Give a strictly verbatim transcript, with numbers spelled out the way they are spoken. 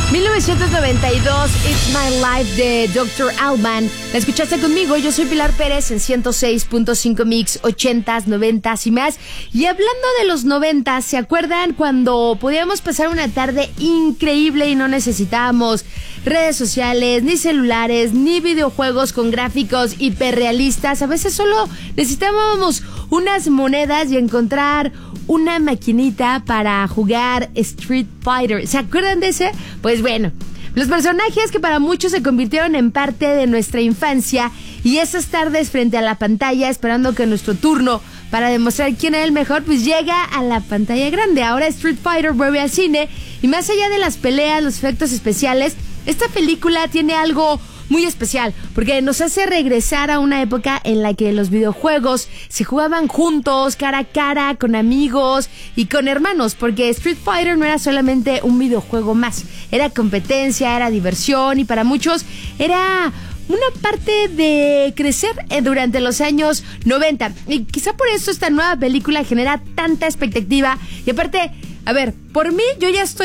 mil novecientos noventa y dos, It's My Life de doctor Alban. La escuchaste conmigo, yo soy Pilar Pérez en ciento seis punto cinco Mix, ochentas, noventas y más. Y hablando de los noventas, ¿se acuerdan cuando podíamos pasar una tarde increíble y no necesitábamos redes sociales, ni celulares, ni videojuegos con gráficos hiperrealistas? A veces solo necesitábamos unas monedas y encontrar una maquinita para jugar Street Fighter. ¿Se acuerdan de ese? Pues bueno, los personajes que para muchos se convirtieron en parte de nuestra infancia y esas tardes frente a la pantalla esperando que nuestro turno para demostrar quién era el mejor, pues llega a la pantalla grande. Ahora Street Fighter vuelve al cine y más allá de las peleas, los efectos especiales, esta película tiene algo muy especial, porque nos hace regresar a una época en la que los videojuegos se jugaban juntos, cara a cara, con amigos y con hermanos, porque Street Fighter no era solamente un videojuego más, era competencia, era diversión y para muchos era una parte de crecer durante los años noventa. Y quizá por eso esta nueva película genera tanta expectativa y aparte, a ver, por mí yo ya estoy